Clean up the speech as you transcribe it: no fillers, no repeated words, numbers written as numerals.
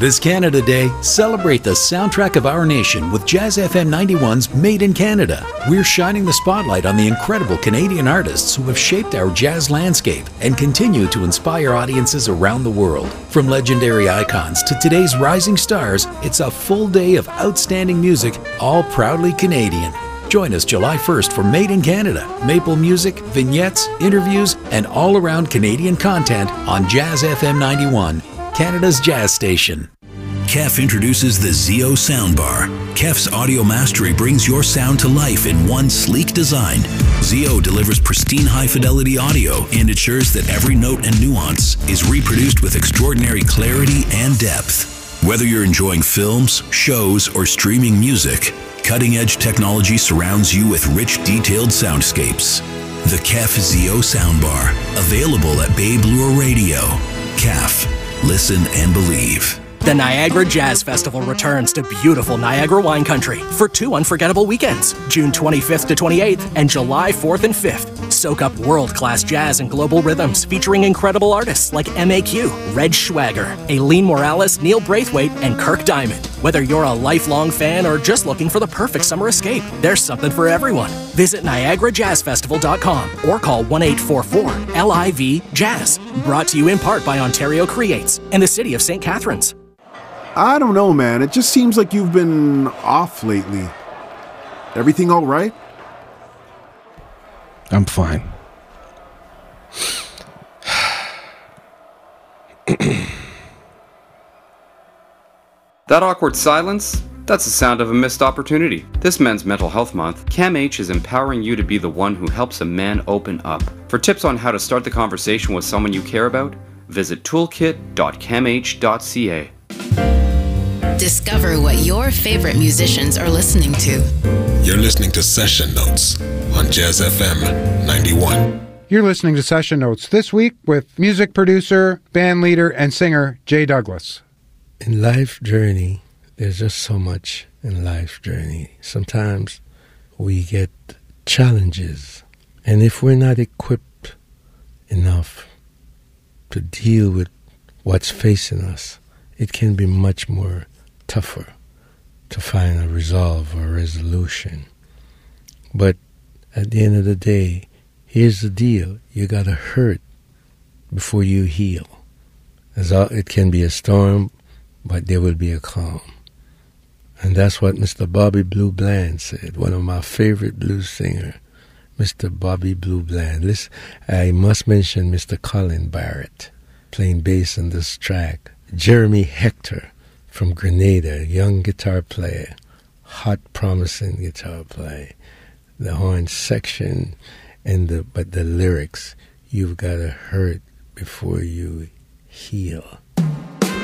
This Canada Day, celebrate the soundtrack of our nation with Jazz FM 91's Made in Canada. We're shining the spotlight on the incredible Canadian artists who have shaped our jazz landscape and continue to inspire audiences around the world. From legendary icons to today's rising stars, it's a full day of outstanding music, all proudly Canadian. Join us July 1st for Made in Canada, maple music, vignettes, interviews, and all-around Canadian content on Jazz FM 91. Canada's jazz station. KEF introduces the ZEO Soundbar. KEF's audio mastery brings your sound to life in one sleek design. ZEO delivers pristine high-fidelity audio and ensures that every note and nuance is reproduced with extraordinary clarity and depth. Whether you're enjoying films, shows, or streaming music, cutting-edge technology surrounds you with rich, detailed soundscapes. The KEF ZEO Soundbar, available at Bay Bloor Radio. KEF. Listen and believe. The Niagara Jazz Festival returns to beautiful Niagara wine country for 2 unforgettable weekends, June 25th to 28th and July 4th and 5th. Soak up world-class jazz and global rhythms featuring incredible artists like MAQ, Red Schwager, Aileen Morales, Neil Braithwaite, and Kirk Diamond. Whether you're a lifelong fan or just looking for the perfect summer escape, there's something for everyone. Visit NiagaraJazzFestival.com or call 1-844-LIV-JAZZ. Brought to you in part by Ontario Creates and the City of St. Catharines. I don't know, man. It just seems like you've been off lately. Everything all right? I'm fine. That awkward silence? That's the sound of a missed opportunity. This Men's Mental Health Month, CAMH is empowering you to be the one who helps a man open up. For tips on how to start the conversation with someone you care about, visit toolkit.camh.ca. Discover what your favorite musicians are listening to. You're listening to Session Notes on Jazz FM 91. You're listening to Session Notes this week with music producer, band leader, and singer Jay Douglas. In life journey, there's just so much in life journey. Sometimes we get challenges, and if we're not equipped enough to deal with what's facing us, it can be much more tougher to find a resolve or a resolution. But at the end of the day, here's the deal. You got to hurt before you heal. It can be a storm, but there will be a calm. And that's what Mr. Bobby Blue Bland said, one of my favorite blues singers, Mr. Bobby Blue Bland. Listen, I must mention Mr. Colin Barrett, playing bass on this track. Jeremy Hector from Grenada, young guitar player, hot, promising guitar player. The horn section but the lyrics, you've got to hurt before you heal.